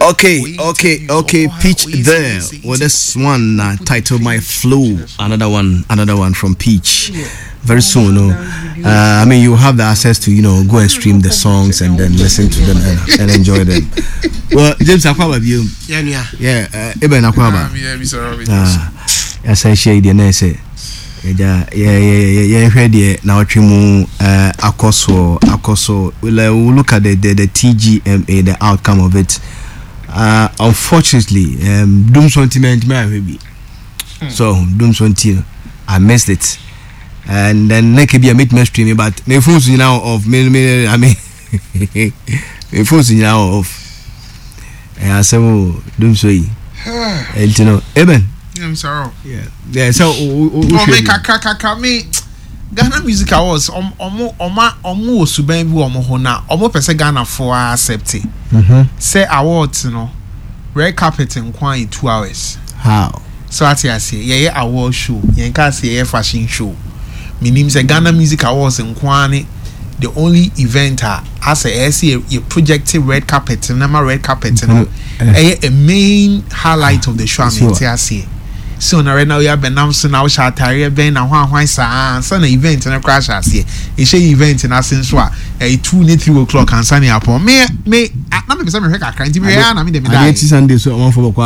Okay. Peach there. Well, this one titled My Flow. Another one from Peach. Very soon, I mean, you have the access to, go and stream the songs and then listen to them and enjoy them. Well, James Akwaba, you. Yeah. Eben Akwaba. Yes, I share the name. Yeah. Ready now. Trimu Akoso. We'll look at the TGMA, the outcome of it. Unfortunately, Doom sentiment maybe. So Doom sentiment, I missed it. And then next be a mid streaming, but my phone's now off. My phone's now off. I said, Doom so and Eben. I'm sorry. Yeah. So, me Ghana Music Awards. Omo suben bi omo ho na. Omo pese Ghana for accept. Say awards, red carpet in 2 hours. How? So I say, yeah, award show. You can say fashion show. Meaning say Ghana Music Awards in Kwani. The only event as a projected red carpet, red carpet, a main highlight of the show. So right now we have announced now Shatari Ben and one son event and a crash as here. It's a event in essence a 2-3 o'clock and sunny upon me not be some can't be Sunday so one for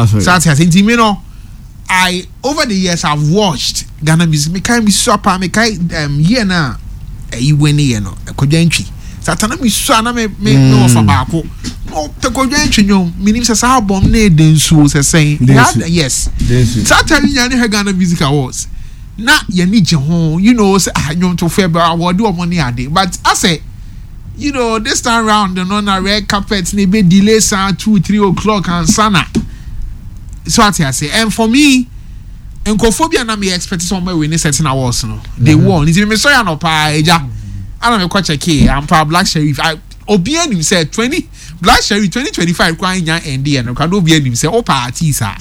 I over the years I've watched Ghana Music. Me can't be so year now you win no a Satana mi so na me no for baako no te ko dwantwe nyom minim se sa album na edensu se sen yes Satana nya ne Ghana Music Awards na ye ni je ho say nyom to February award o money ade but I say this time round na red carpet na be delay 2-3 o'clock and sana so I say and for me enkophobia na me expect somewhere we need certain awards no they won it me so ya no pa eja I don't know check here. I'm for Black Sheriff. Obian him said 20 Black Sheriff 2025 crying and the can Obian him say oh parties say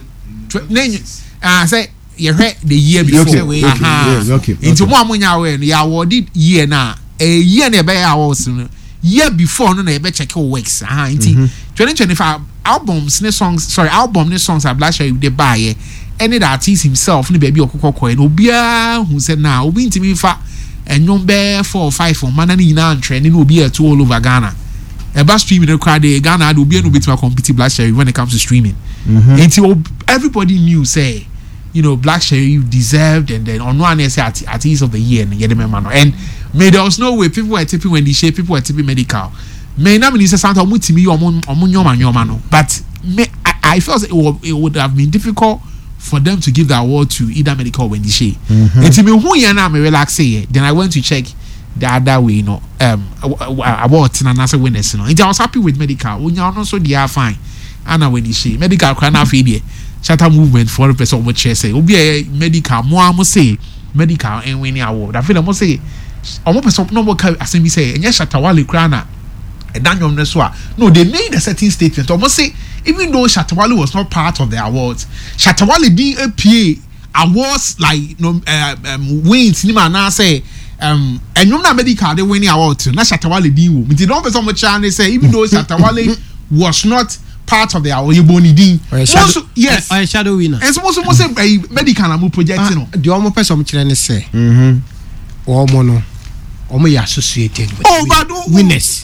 you heard the year before. Into one when you awarded year now a year near awards year before no na check your works. 2025 album songs are Black Sheriff they buy any that artist himself ni baby okokoko and obia who said now obi ntimi fa and number 4 or 5 for man and trending will be all over Ghana. About streaming the crowd, Ghana will be able to compete Black Sheriff when it comes to streaming. Until everybody knew, say, Black Sheriff deserved, and then on one say artist of the year and there was no way people were tipping when they shape, people were tipping medical. May not mean Santa Mutimi or but I felt it would have been difficult for them to give the award to either medical or Wendy Shea. And to me, who you know, me relax say. Then I went to check the other way, awards and another winners. And I was happy with medical. When you also they are fine. Anna Wendy Shea, medical can have idea. Shatter movement for the person what chair say. Obi a medical, more must say medical and winning award. I feel I must say, almost person no more as me say. And yes, Shatawale Krana. Daniel Neswa. No, they made a certain statement. Almost say, even though Shatawale was not part of the awards, Shatawale being a PA awards like win cinema now say and you know medical they winning award too. Not Shatawale being we did not so much and say even though Shatawale was not part of the award, you boni din. Yes, a shadow winner. And so most say medical amu project no. The almost person children say. Omo associated with winners.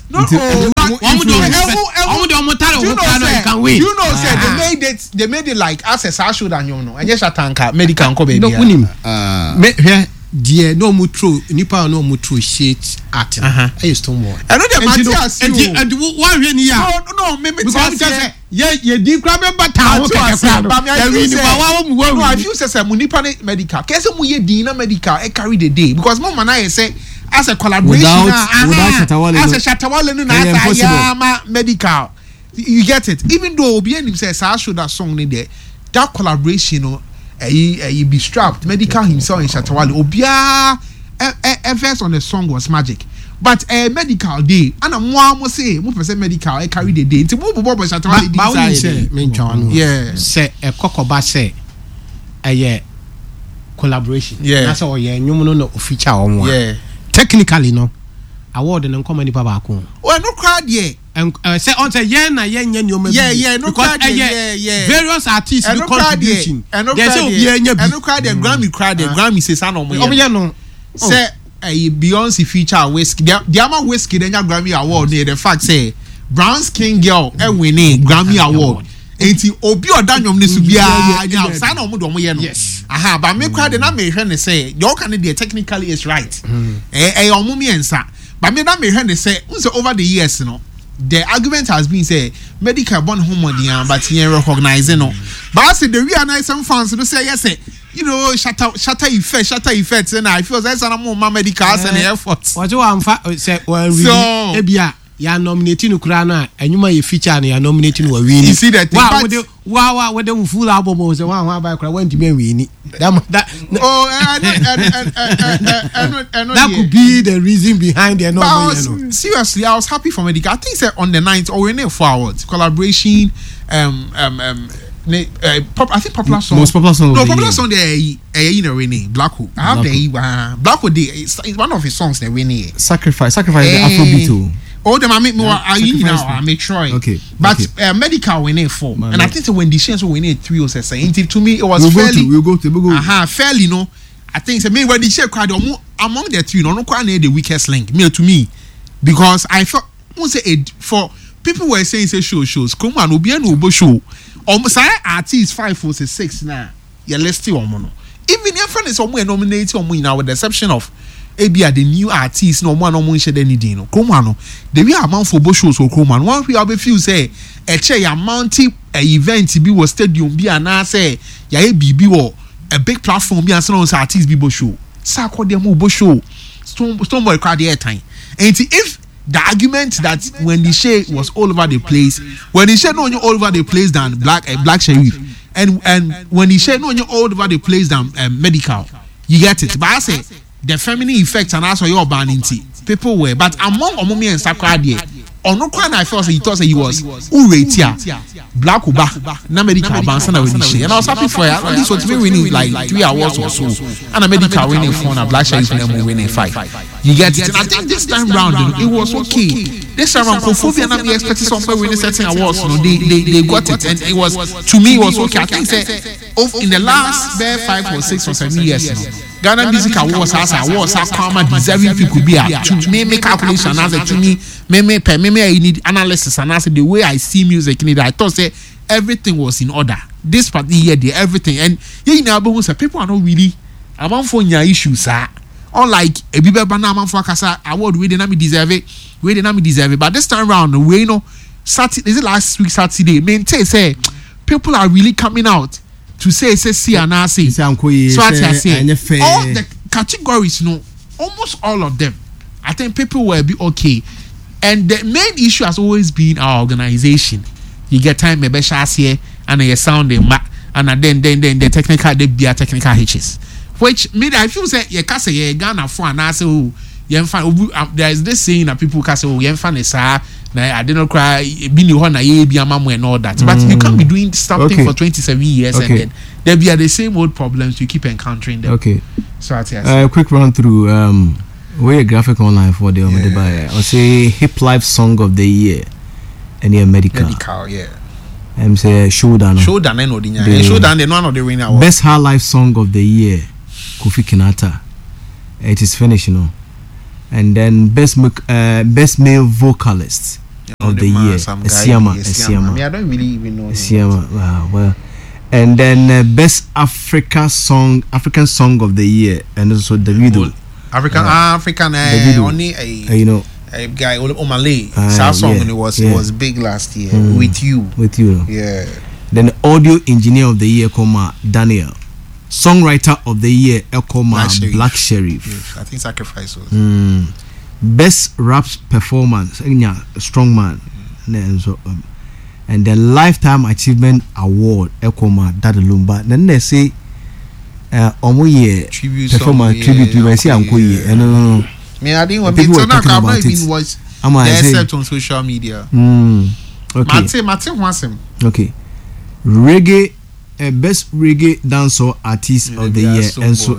They made it like as a social than and just a tanker medical baby. No, dear, no mutro, nipa no mutro shit at. I used to more. I know the and one here. No, maybe yeah, deep crab but I feel say munipa medical. Kese mu ye dina medical e carry the day because mama na say as a collaboration without Shatawale no na medical. You get it. Even though Obi and him says I should that song in there, that collaboration he be strapped medical himself in Shatawale. Obia first on the song was magic. But medical day and I'm say medical I carry the day. It's Shatawale yeah. Say a cocoba say a collaboration. Yeah. That's all yeah, no feature on one. Yeah. Technically no award and come any papa. Well no crowd yeah. say on say yeah na yeah nyoma no because various artists do contribution and no cry the Grammy say san no say Beyonce feature Whiskey the ama Whiskey then Grammy award the fact say Brown Skin Girl winning Grammy award enti obi odanyom ne so bia nya san no do mo ye no aha but me cry the na me hwe ne say your can dey technically is right omo miensa but me na me hwe ne say over the years no the argument has been say medical born homodian but you recognize no but I say the realize some fans no say yes you know shatter effect and I feel that's some more medical and effort what you am say well ebia ya nominating ukura na enyuma ye feature na ya nominating wa win you see that wow with the full album say one by ukura want to be win that that could be the reason behind the nomination. Seriously, I was happy for medical. I think on the 9th or in forward collaboration I think popular song. Most popular song. No, popular song there you know Renee Blacko. I have the Blacko it's one of his songs that Renee. Sacrifice the Afrobeat too. Oh, them I make more. I make sure. Okay. But medical winning 4, and I think when the chance winning 3 or say. To me, it was fairly. We'll go. Fairly no. I think say me when the share crowd among the 3, no quite the weakest link. Me to me, because I thought say for people were saying say shows. Come on, obi no obo show. Say artist 5 or 6 now. You let's see one. Even your friend is somewhere nominated on now with the exception of. Ebi the new artist no one no share anything no come on the way amount for both shows so come on one we have feel say e che ya mount event bi was stadium bi ana say ya bibi wo a big platform bi answer on artist bi bo show sa ko dem bo show Stonebwoy crowd the airtime and if the argument that when the share was all over the place when the share no all over the place than Black Sherif and when the share no all over the place than medical you get it but I say the feminine effect and also your banning people were but among Omomi and Sakra there on no kind I felt he thought he was Uratia Black Uba na medical bansan and I was happy for it this was winning like 3 hours or so and a medical winning 4 and a Black Sherif winning 5 you get it and I think this time round it was okay this time round Kofobi and I expected somewhere winning certain awards they got it and it was to me it was okay I think say in the last 5 or 6 or 7 years Ghana Music Awards are common deserving people be to me calculation as to me I need analysis and as the way I see music in it I thought say everything was in order this part year everything and you know people are not really among for your issues unlike a bibe banana for kasa award we didn't deserve it but this time around we you know Saturday is it last week Saturday maintain say people are really coming out to say see and I say so I say all the categories no almost all of them I think people will be okay and the main issue has always been our organization you get time maybe here and you sound and then the technical hitches which made I feel say you can say you Ghana for and I say there is this saying that people can say oh you fan is I didn't cry being you na ye be amamu and all that but you can't be doing something for 27 years and then there be the same old problems you keep encountering them so I quick run through where graphic online for the buy I say hip life song of the year any medical say showdown no showdown the one of the winner best high life song of the year Kofi Kinata it is finished and then best male vocalist of the year Esiama. I don't really even know Esiama. Well and then best African song of the year and also Davido African only a guy Omale song and it was big last year with you then audio engineer of the year Daniel songwriter of the year Black Sherif I think Sacrifice was best rap performance Strong Man and the lifetime achievement award Dadalumba then they say performance tribute to me say no I didn't want people talking about it was except on social media okay reggae best reggae dancehall artist of the year and so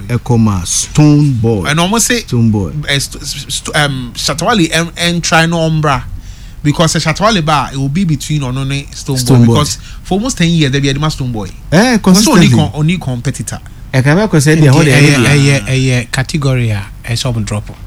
Stonebwoy and almost say Stonebwoy Shatawale and try no umbra because Shatawale bar it will be between Onone Stone Boy because for almost 10 years they be a Stone Boy. Consistently. Only competitor. I can make say the whole category a drop.